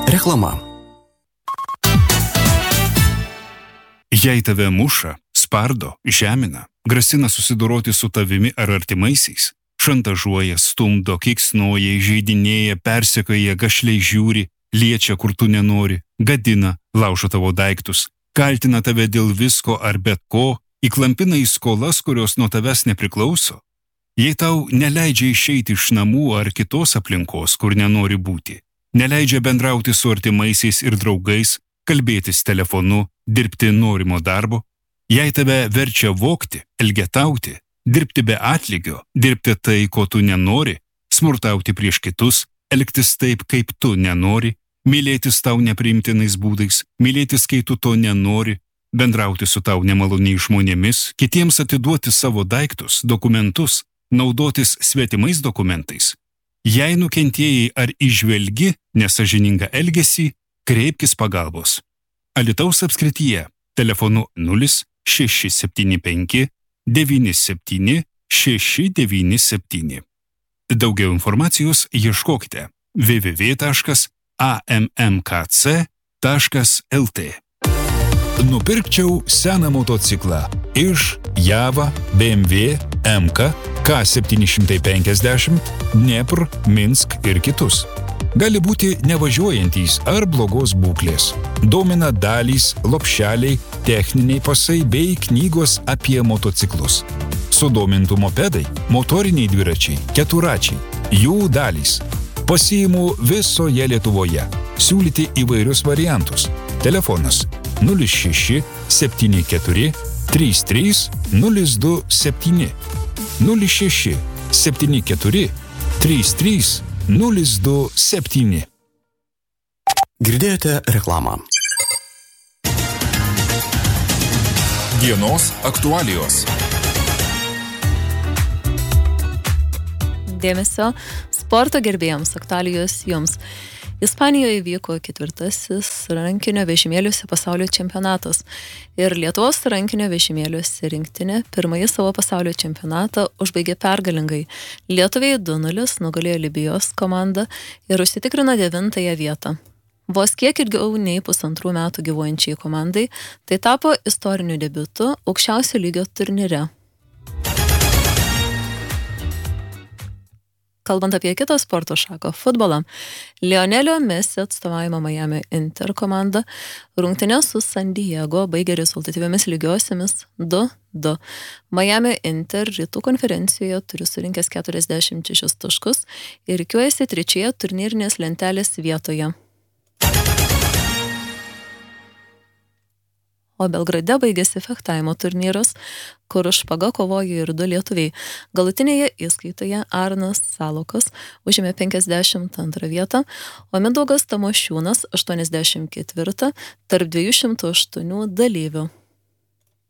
Reklama. Jei tave muša, spardo, žemina, grasina susidoroti su tavimi ar artimaisiais, šantažuoja, stumdo, keiksnoja, įžeidinėja, persekioja, gašliai žiūri, liečia, kur tu nenori, gadina, laužo tavo daiktus, kaltina tave dėl visko ar bet ko, įklampina į skolas, kurios nuo tavęs nepriklauso. Jei tau neleidžia išeiti iš namų ar kitos aplinkos, kur nenori būti, neleidžia bendrauti su artimaisiais ir draugais, kalbėtis telefonu, dirbti norimo darbo, jei tave verčia vogti, elgetauti, dirbti be atlygio, dirbti tai, ko tu nenori, smurtauti prieš kitus, elgtis taip, kaip tu nenori, mylėtis tau nepriimtinais būdais, mylėtis, kai tu to nenori, bendrauti su tau nemaloniais žmonėmis, kitiems atiduoti savo daiktus, dokumentus, naudotis svetimais dokumentais. Jei nukentėjai ar įžvelgi nesąžiningą elgesį, kreipkis pagalbos. Alytaus apskrityje telefonu 0675 97 697. Daugiau informacijos ieškokite www.ammkc.lt. Nupirkčiau seną motociklą iš Java, BMW, MK, K750, Dnepr, Minsk ir kitus. Gali būti nevažiuojantys ar blogos būklės. Domina dalys, lopšeliai, techniniai pasai bei knygos apie motociklus. Sudomintų mopedai, motoriniai dviračiai, keturačiai, jų dalys. Pasiimu visoje Lietuvoje. Siūlyti įvairius variantus. Telefonas 06 74 33 027 06 74 33 027. Girdėjote reklamą. Dienos aktualijos. Dėmesio sporto gerbėjams, aktualijos jums. Ispanijoje vyko 4. rankinio vežimėliuose pasaulio čempionatas ir Lietuvos rankinio vežimėliuose rinktinė pirmąjį savo pasaulio čempionatą užbaigė pergalingai. Lietuviai 2-0 nugalėjo Libijos komandą ir užsitikrino 9. vietą. Vos kiek ilgiau nei 1,5 metų gyvuojančiai komandai, tai tapo istoriniu debiutu aukščiausio lygio turnyre. Kalbant apie kitą sporto šaką - futbolą, Lionelio Messi atstovaujama Miami Inter komanda rungtynes su San Diego baigė rezultatyviomis lygiosiamis 2-2. Miami Inter rytų konferencijoje turi surinkęs 46 taškus ir rikiuojasi 3. turnyrinės lentelės vietoje. O Belgrade baigėsi fechtavimo turnyras, kur už špagą kovojo ir 2 lietuviai. Galutinėje įskaitoje Arnas Salokas užėmė 52 vietą, o Mindaugas Tamošiūnas 84 tarp 208 dalyvių.